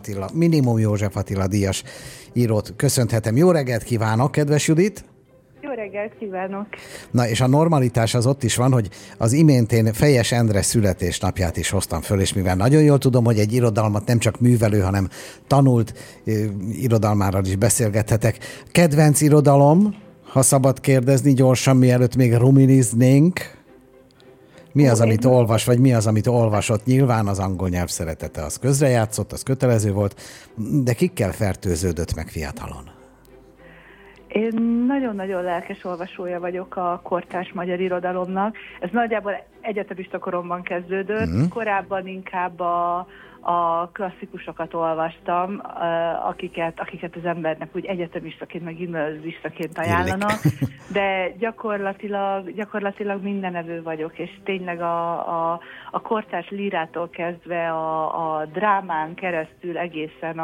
Attila, minimum József Attila díjas írót köszönhetem. Jó reggelt kívánok, kedves Judit! Jó reggelt kívánok! Na, és a normalitás az ott is van, hogy az imént én Fejes Endre születésnapját is hoztam föl, és mivel nagyon jól tudom, hogy egy irodalmat nem csak művelő, hanem tanult irodalmárral is beszélgethetek. Kedvenc irodalom, ha szabad kérdezni gyorsan, mielőtt még ruminiznénk, mi az, amit olvas, vagy mi az, amit olvasott? Nyilván az angol nyelv szeretete az közrejátszott, az kötelező volt, de kikkel fertőződött meg fiatalon? Én nagyon-nagyon lelkes olvasója vagyok a kortárs magyar irodalomnak. Ez nagyjából egyetemista koromban kezdődött. Korábban inkább a klasszikusokat olvastam, akiket az embernek úgy egyetemistaként, meg gimnazistaként ajánlanak, de gyakorlatilag mindenevő vagyok, és tényleg a kortárs lírától kezdve a drámán keresztül egészen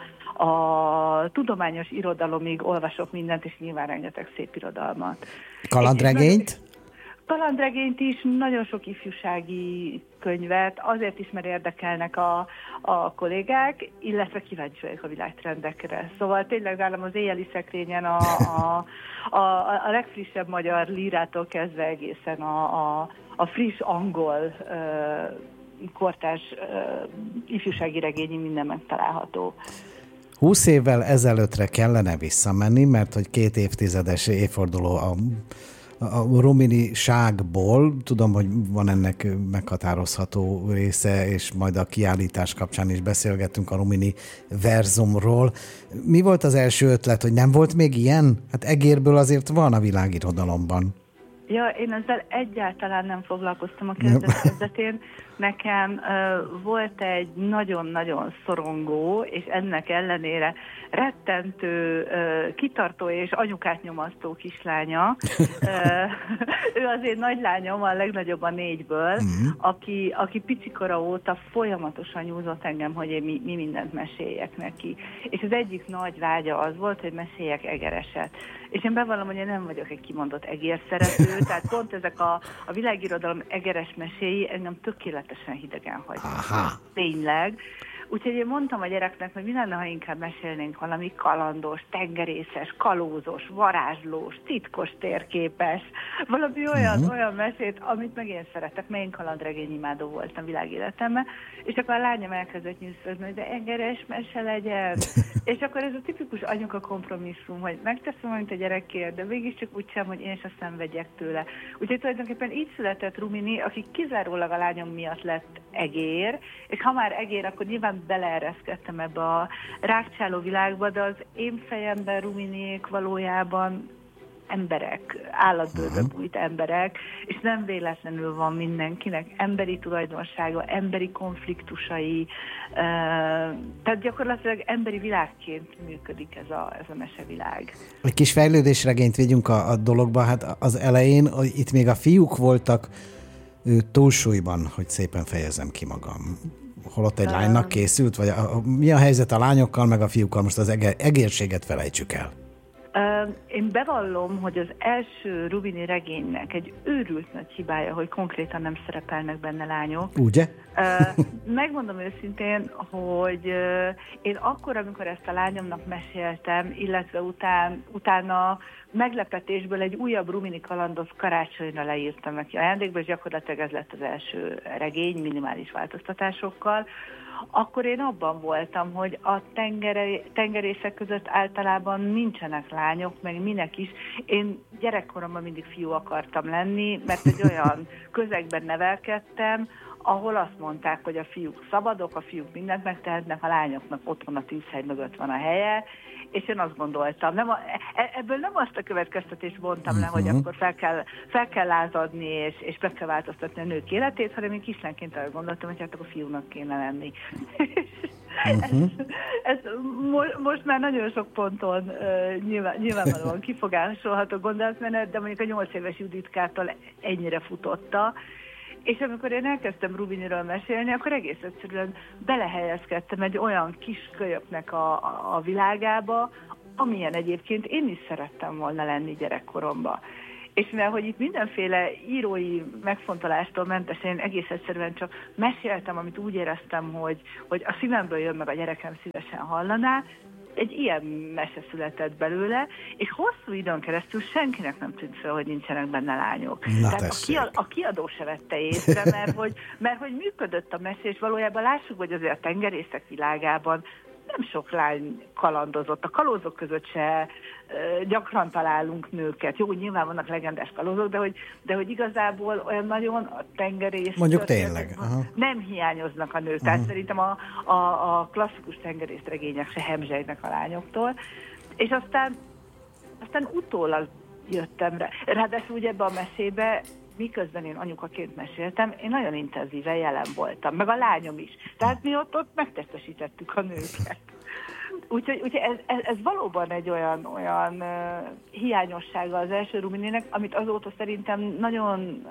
a tudományos irodalomig olvasok mindent, és nyilván rengeteg szép irodalmat. Kalandregényt? Kalandregényt is, nagyon sok ifjúsági könyvet, azért is, mert érdekelnek a kollégák, illetve kíváncsi vagyok a világtrendekre. Szóval tényleg nálam az éjjeli szekrényen a legfrissebb magyar lírától kezdve egészen a friss angol kortárs ifjúsági regényi minden megtalálható. 20 évvel ezelőttre kellene visszamenni, mert hogy 2 évtizedes évforduló a ruminiságból, tudom, hogy van ennek meghatározható része, és majd a kiállítás kapcsán is beszélgettünk a rumini verzumról. Mi volt az első ötlet, hogy nem volt még ilyen? Hát egérből azért van a világirodalomban. Ja, én ezzel egyáltalán nem foglalkoztam a kezdetén. Nekem volt egy nagyon-nagyon szorongó, és ennek ellenére rettentő, kitartó és anyukát nyomasztó kislánya. Ő az én nagylányom, a legnagyobb a 4-ből, aki picikora óta folyamatosan nyúzott engem, hogy én mi mindent meséljek neki. És az egyik nagy vágya az volt, hogy meséljek egereset. És én bevallom, hogy én nem vagyok egy kimondott egérszerető, tehát pont ezek a világirodalom egeres meséi engem tökéletesen hidegen hagynak. Tényleg. Úgyhogy én mondtam a gyereknek, hogy mi lenne, ha inkább mesélnénk valami kalandos, tengerészes, kalózos, varázslós, titkos térképes, valami olyan mesét, amit meg én szeretek, mert én kalandregényimádó voltam világéletemben, és akkor a lányom elkezdett nyűszözni, hogy de engeres mese legyen. És akkor ez a tipikus anyuka kompromisszum, hogy megteszem, amit a gyerek kér, de mégiscsak úgy sem, hogy én is azt szenvedjek tőle. Úgyhogy tulajdonképpen így született Rumini, aki kizárólag a lányom miatt lett egér, és ha már egér, akkor nyilván beleereszkedtem ebbe a rákcsáló világba, de az én fejemben Ruminiék valójában emberek, állatbőrbe bújt emberek, és nem véletlenül van mindenkinek emberi tulajdonsága, emberi konfliktusai, tehát gyakorlatilag emberi világként működik ez a mesevilág. Egy kis fejlődésregényt vigyünk a dologba, hát az elején itt még a fiúk voltak túlsúlyban, hogy szépen fejezem ki magam. Holott egy lánynak készült, vagy mi a helyzet a lányokkal, meg a fiúkkal? Most az egérséget felejtsük el. Én bevallom, hogy az első Rubini regénynek egy őrült nagy hibája, hogy konkrétan nem szerepelnek benne lányok. Ugye? Megmondom őszintén, hogy én akkor, amikor ezt a lányomnak meséltem, illetve utána meglepetésből egy újabb Rumini kalandot karácsonyra leírtam neki ajándékba, és gyakorlatilag ez lett az első regény, minimális változtatásokkal, akkor én abban voltam, hogy a tengerészek között általában nincsenek lányok, meg minek is. Én gyerekkoromban mindig fiú akartam lenni, mert egy olyan közegben nevelkedtem, ahol azt mondták, hogy a fiúk szabadok, a fiúk mindent megtehetnek, a lányoknak otthon a tűzhegy mögött van a helye, és én azt gondoltam, ebből nem azt a következtetést vontam le, hogy akkor fel kell lázadni, és meg kell változtatni a nők életét, hanem én kislányként arra gondoltam, hogy hát akkor fiúnak kéne lenni. Ez most már nagyon sok ponton nyilvánvalóan kifogásolható gondolatmenet, de mondjuk a 8 éves Juditkától ennyire futotta. És amikor én elkezdtem Rubiniről mesélni, akkor egész egyszerűen belehelyezkedtem egy olyan kis kölyöknek a világába, amilyen egyébként én is szerettem volna lenni gyerekkoromban. És mivel, hogy itt mindenféle írói megfontolástól mentesen, én egész egyszerűen csak meséltem, amit úgy éreztem, hogy a szívemből jön, meg a gyerekem szívesen hallaná, egy ilyen mese született belőle, és hosszú időn keresztül senkinek nem tűnt fel, hogy nincsenek benne lányok. Tehát a kiadó se vette észre, mert hogy működött a mese, és valójában lássuk, hogy azért a tengerészek világában nem sok lány kalandozott. A kalózok között se gyakran találunk nőket. Jó, nyilván vannak legendás kalózok, de hogy igazából olyan nagyon a tengerész... Mondjuk tényleg. Nem hiányoznak a nők. Tehát szerintem a klasszikus tengerészregények se hemzsegnek a lányoktól. És aztán utólag jöttem rá. Ráadásul ugye ebbe a mesébe, miközben én anyukaként meséltem, én nagyon intenzíven jelen voltam, meg a lányom is. Tehát mi ott megtestesítettük a nőket. Úgyhogy ez valóban egy olyan hiányossága az első Rumininek, amit azóta szerintem nagyon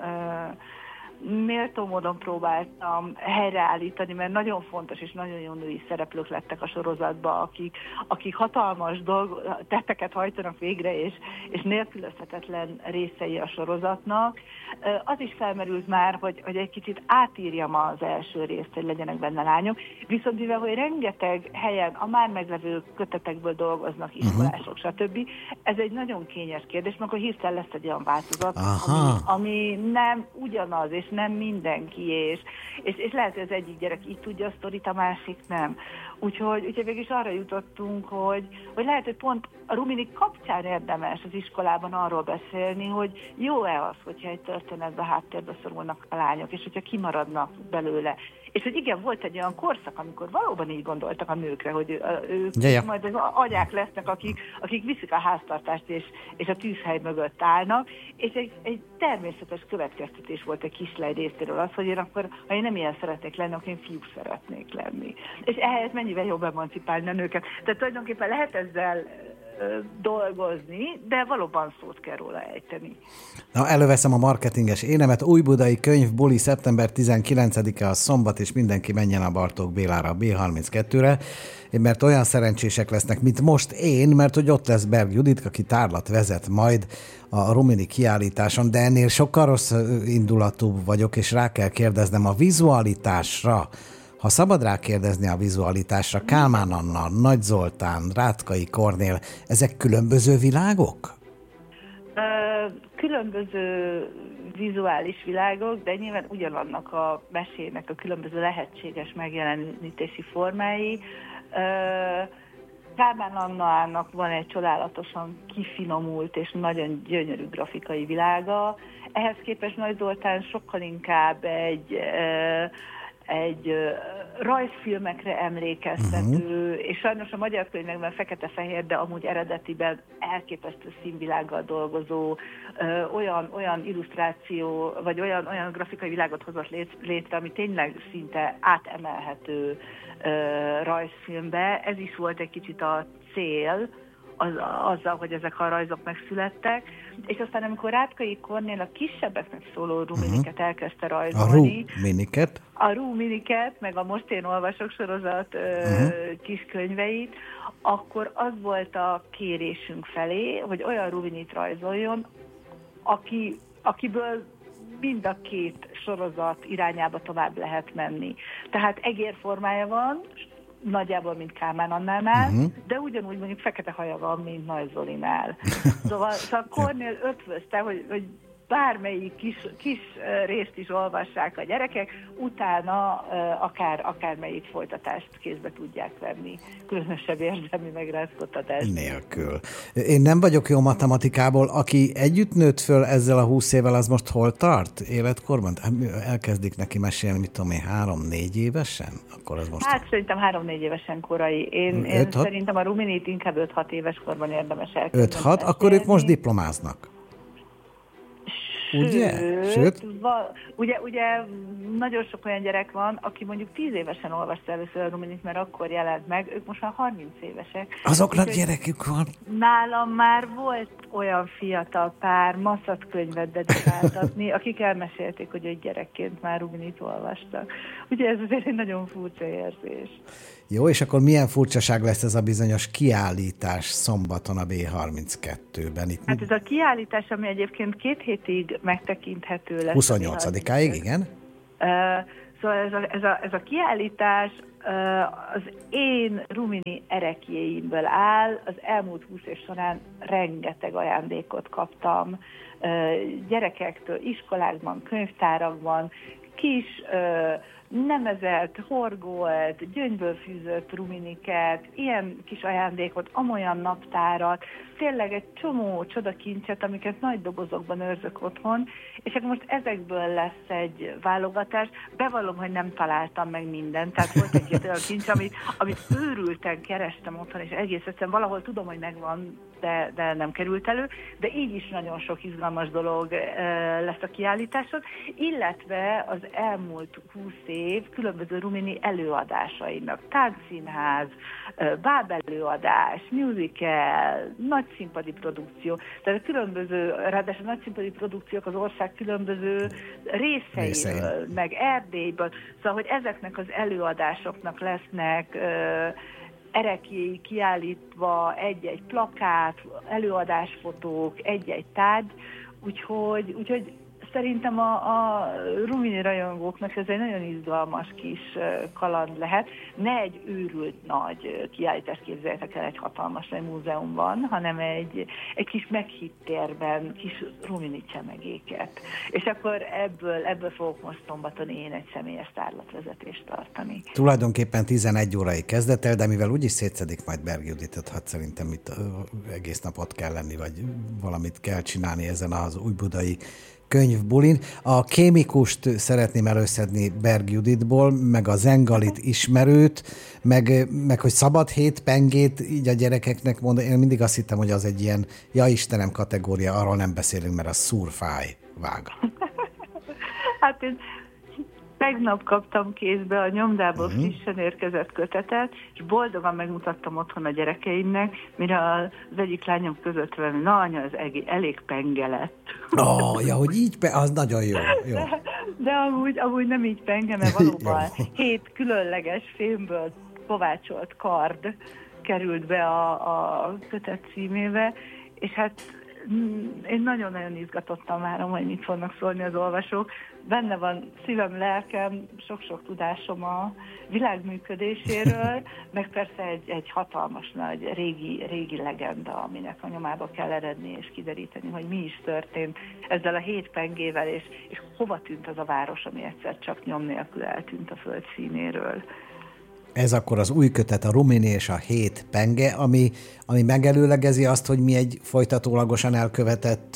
méltó módon próbáltam helyreállítani, mert nagyon fontos és nagyon jó női szereplők lettek a sorozatban, akik hatalmas tetteket hajtanak végre, és nélkülözhetetlen részei a sorozatnak. Az is felmerült már, hogy egy kicsit átírjam az első részt, hogy legyenek benne lányok, viszont mivel, hogy rengeteg helyen a már meglevő kötetekből dolgoznak iskolások, stb. Ez egy nagyon kényes kérdés, mert akkor hirtelen lesz egy olyan változat, ami nem ugyanaz, és nem mindenki, és lehet, hogy az egyik gyerek így tudja a sztorit, a másik nem. Úgyhogy végül is arra jutottunk, hogy lehet, hogy pont a Rumini kapcsán érdemes az iskolában arról beszélni, hogy jó-e az, hogyha egy történetbe háttérbe szorulnak a lányok, és hogyha kimaradnak belőle. És hogy igen, volt egy olyan korszak, amikor valóban így gondoltak a nőkre, hogy ők majd az anyák lesznek, akik viszik a háztartást, és a tűzhely mögött állnak, és egy természetes következtetés volt a kislány részéről az, hogy én akkor, ha én nem ilyen szeretnék lenni, akkor én fiú szeretnék lenni. És ehhez mennyivel jobb emancipálni a nőket. Tehát tulajdonképpen lehet ezzel dolgozni, de valóban szót kell róla ejteni. Na, előveszem a marketinges énemet. Újbudai könyvbuli szeptember 19-e a szombat, és mindenki menjen a Bartók Bélára, a B32-re, mert olyan szerencsések lesznek, mint most én, mert hogy ott lesz Berg Judit, aki tárlat vezet majd a Rumini kiállításon, de ennél sokkal rossz indulatú vagyok, és rá kell kérdeznem a vizualitásra. Ha szabad rákérdezni a vizualitásra, Kálmán Anna, Nagy Zoltán, Rátkai Kornél, ezek különböző világok? Különböző vizuális világok, de nyilván ugyanannak a mesének a különböző lehetséges megjelenítési formái. Kálmán Annának van egy csodálatosan kifinomult és nagyon gyönyörű grafikai világa. Ehhez képest Nagy Zoltán sokkal inkább egy rajzfilmekre emlékeztető, és sajnos a magyar könyvekben fekete-fehér, de amúgy eredetiben elképesztő színvilággal dolgozó, olyan illusztráció, vagy olyan grafikai világot hozott létre, ami tényleg szinte átemelhető rajzfilmbe. Ez is volt egy kicsit a cél, azzal, hogy ezek a rajzok megszülettek, és aztán amikor Rátkai Kornél a kisebbeknek szóló Ruminiket elkezdte rajzolni. A Ruminiket, meg a Most én olvasok sorozat kis könyveit, akkor az volt a kérésünk felé, hogy olyan Ruminit rajzoljon, akiből mind a két sorozat irányába tovább lehet menni. Tehát egérformája van, nagyjából, mint Kálmán Annánál, de ugyanúgy mondjuk fekete haja van, mint Nagy Zolinál. Szóval Kornél ötvözte, hogy bármelyik kis részt is olvassák a gyerekek, utána akármelyik folytatást kézbe tudják venni. Különösebb érzelmi megrázkodtatás nélkül. Én nem vagyok jó matematikából. Aki együtt nőtt föl ezzel a 20 évvel, az most hol tart életkorban? Elkezdik neki mesélni, mit tudom én, 3-4 évesen? Akkor az most... Hát szerintem 3-4 évesen korai. Én szerintem a Ruminit inkább 5-6 éves korban érdemes elkezdeni. 5-6? Akkor ők most diplomáznak. Sőt? Ugye nagyon sok olyan gyerek van, aki mondjuk 10 évesen olvasta először a Ruminit, mert akkor jelent meg, ők most már 30 évesek. Azoknak gyerekük van? Nálam már volt olyan fiatal pár maszatkönyvet dedikáltatni, akik elmesélték, hogy ők gyerekként már Ruminit olvastak. Ugye ez azért egy nagyon furcsa érzés. Jó, és akkor milyen furcsaság lesz ez a bizonyos kiállítás szombaton a B32-ben? Itt Hát ez a kiállítás, ami egyébként 2 hétig megtekinthető lesz. 28-áig, igen. Szóval ez a kiállítás az én rumini ereklyéimből áll. Az elmúlt 20 év során rengeteg ajándékot kaptam gyerekektől, iskolákban, könyvtárakban, kis nemezett, horgolt, gyöngyből fűzött ruminiket, ilyen kis ajándékot, amolyan naptárat, tényleg egy csomó csodakincset, amiket nagy dobozokban őrzök otthon, és akkor most ezekből lesz egy válogatás. Bevallom, hogy nem találtam meg mindent, tehát volt egy olyan kincs, amit őrülten kerestem otthon, és egész egyszerűen valahol tudom, hogy megvan, de nem került elő, de így is nagyon sok izgalmas dolog lesz a kiállításon, illetve az elmúlt 20 év különböző rumini előadásainak, táncszínház, bábelőadás, musical, nagyszínpadi produkció, tehát a különböző, ráadásul nagyszínpadi produkciók az ország különböző részeiről, meg Erdélyből, szóval, hogy ezeknek az előadásoknak lesznek ereklyéi kiállítva, egy-egy plakát, előadásfotók, egy-egy tárgy, úgyhogy szerintem a rumini rajongóknak ez egy nagyon izgalmas kis kaland lehet. Ne egy őrült nagy kiállítást képzeljetek el egy hatalmas nagy múzeumban, hanem egy kis meghitt térben kis rumini csemegéket. És akkor ebből fogok most szombaton én egy személyes tárlatvezetést tartani. Tulajdonképpen 11 órai kezdett el, de mivel úgyis szétszedik majd Berg Juditot, hát szerintem itt egész napot kell lenni, vagy valamit kell csinálni ezen az újbudai könyvbulin. A kémikust szeretném előszedni Berg Juditból, meg a Zengalit ismerőt, meg hogy szabad 7 pengét így a gyerekeknek mondani. Én mindig azt hittem, hogy az egy ilyen ja Istenem kategória, arról nem beszélünk, mert az szúrfáj vág. Hát én tegnap kaptam kézbe a nyomdából frissen érkezett kötetet, és boldogan megmutattam otthon a gyerekeimnek, mire az egyik lányom között venni, na anya, ez elég penge lett. Ja, hogy így, az nagyon jó. De amúgy nem így penge, mert valóban 7 különleges fémből kovácsolt kard került be a kötet címébe, és hát én nagyon-nagyon izgatottan várom, hogy mit fognak szólni az olvasók. Benne van szívem, lelkem, sok-sok tudásom a világ működéséről, meg persze egy hatalmas nagy régi legenda, aminek a nyomába kell eredni és kideríteni, hogy mi is történt ezzel a 7 pengével, és hova tűnt az a város, ami egyszer csak nyom nélkül eltűnt a föld színéről. Ez akkor az új kötet, a Rumini és a 7 penge, ami megelőlegezi azt, hogy mi egy folytatólagosan elkövetett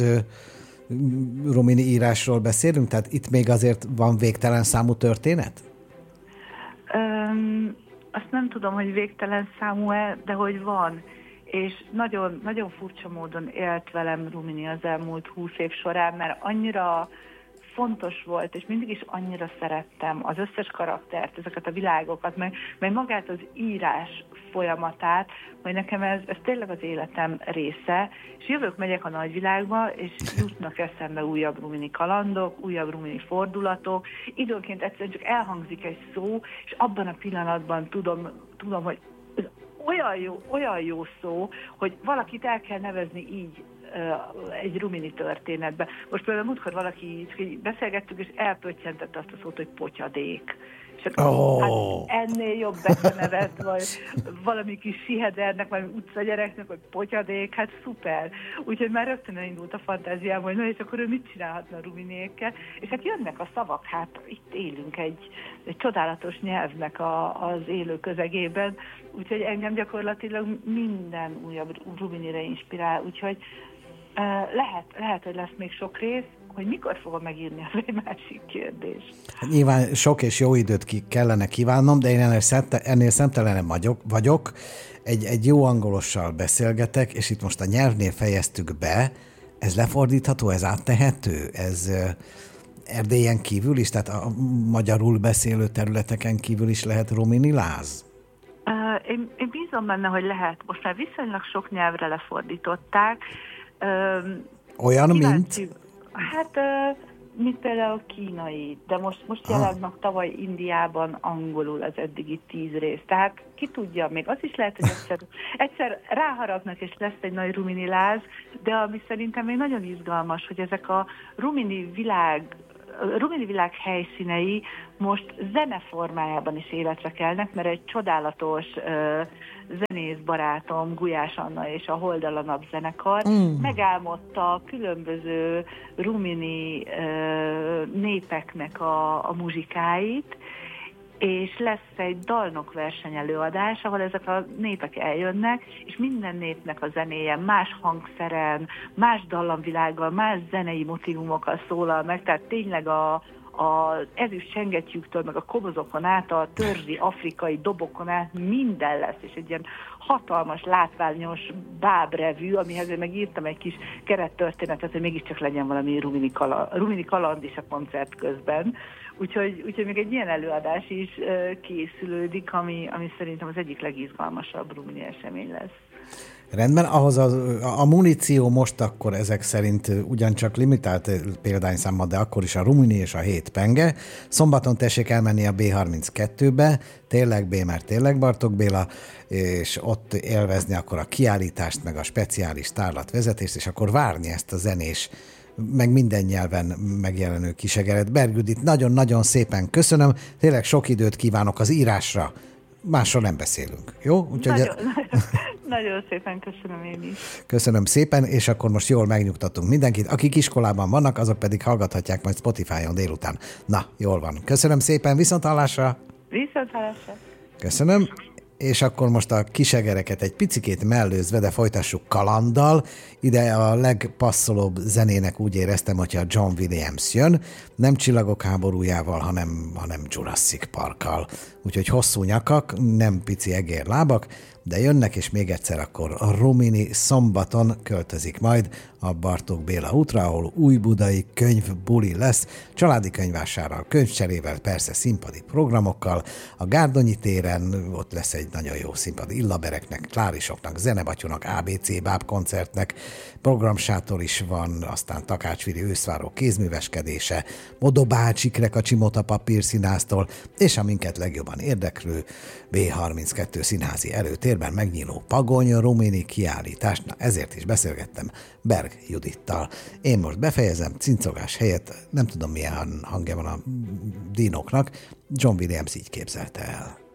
rumini írásról beszélünk? Tehát itt még azért van végtelen számú történet? Azt nem tudom, hogy végtelen számú-e, de hogy van. És nagyon, nagyon furcsa módon élt velem Rumini az elmúlt 20 év során, mert annyira fontos volt, és mindig is annyira szerettem az összes karaktert, ezeket a világokat, meg magát az írás folyamatát, hogy nekem ez tényleg az életem része, és megyek a nagyvilágba, és jutnak eszembe újabb rumini kalandok, újabb rumini fordulatok, időnként egyszerűen csak elhangzik egy szó, és abban a pillanatban tudom, hogy ez olyan jó szó, hogy valakit el kell nevezni így, egy rumini történetben. Most például múltkor valaki beszélgettük, és elpöttyentette azt a szót, hogy potyadék. És hát ennél jobb benevet, vagy valami kis sihedernek, vagy utcagyereknek, vagy potyadék, hát szuper. Úgyhogy már rögtön elindult a fantáziám, hogy na és akkor ő mit csinálhatna a ruminékkel. És hát jönnek a szavak, hát itt élünk egy csodálatos nyelvnek az élő közegében, úgyhogy engem gyakorlatilag minden újabb ruminire inspirál, úgyhogy lehet, hogy lesz még sok rész, hogy mikor fogom megírni, az egy másik kérdés. Nyilván sok és jó időt kellene kívánnom, de én ennél szemtelen vagyok. Egy jó angolossal beszélgetek, és itt most a nyelvnél fejeztük be. Ez lefordítható, ez áttehető? Ez Erdélyen kívül is, tehát a magyarul beszélő területeken kívül is lehet rumini láz? Én bízom benne, hogy lehet. Most már viszonylag sok nyelvre lefordították. Olyan, mint? Hát mint például kínai, de most jelent meg tavaly Indiában angolul az eddigi 10 rész. Tehát ki tudja, még az is lehet, hogy egyszer ráharapnak, és lesz egy nagy rumini láz, de ami szerintem még nagyon izgalmas, hogy ezek a rumini világ helyszínei most zeneformájában is életre kelnek, mert egy csodálatos zenész barátom, Gulyás Anna és a Holdal a Nap zenekar megálmodta különböző rumini népeknek a muzsikáit, és lesz egy dalnok versenyelőadás, ahol ezek a népek eljönnek, és minden népnek a zenéje más hangszeren, más dallamvilággal, más zenei motivumokkal szólal meg, tehát tényleg az ezüst csengettyűktől, meg a kobozokon át, a törzsi afrikai dobokon át minden lesz, és egy ilyen hatalmas, látványos bábrevű, amihez én megírtam egy kis kerettörténetet, hogy mégiscsak legyen valami rumini kaland is a koncert közben. Úgyhogy még egy ilyen előadás is készülődik, ami szerintem az egyik legizgalmasabb rumini esemény lesz. Rendben, ahhoz a muníció most akkor ezek szerint ugyancsak limitált példányszámmal, de akkor is a rumini és a 7 penge. Szombaton tessék elmenni a B32-be, tényleg B, mert tényleg Bartók Béla, és ott élvezni akkor a kiállítást, meg a speciális tárlatvezetést, és akkor várni ezt a zenés, meg minden nyelven megjelenő Kisegeret. Berg Judit, nagyon-nagyon szépen köszönöm, tényleg sok időt kívánok az írásra. Másról nem beszélünk, jó? Úgyhogy nagyon szépen köszönöm én is. Köszönöm szépen, és akkor most jól megnyugtatunk mindenkit. Akik iskolában vannak, azok pedig hallgathatják majd Spotify-on délután. Na, jól van. Köszönöm szépen, viszonthallásra! Viszonthallásra! Köszönöm. És akkor most a kisegereket egy picikét mellőzve, de folytassuk kalanddal. Ide a legpasszolóbb zenének úgy éreztem, hogyha John Williams jön, nem Csillagok háborújával, hanem Jurassic Parkkal. Úgyhogy hosszú nyakak, nem pici egérlábak, de jönnek, és még egyszer akkor a rumini szombaton költözik majd a Bartók Béla útra, ahol újbudai könyvbuli lesz, családi könyvvásárral, könyvcserével, persze színpadi programokkal, a Gárdonyi téren ott lesz egy nagyon jó színpad Illabereknek, Klárisoknak, Zenebatyunak, ABC báb koncertnek, programsátor is van, aztán Takácsvili őszváró kézműveskedése, Modó bácsikrek a Csimota papírszínháztól, és a minket legjobban érdeklő B32 színházi előtérben megnyíló Pagony rumini kiállítás. Na, ezért is beszélgettem Berg Judittal. Én most befejezem, cincogás helyett, nem tudom milyen hangja van a dinóknak, John Williams így képzelte el.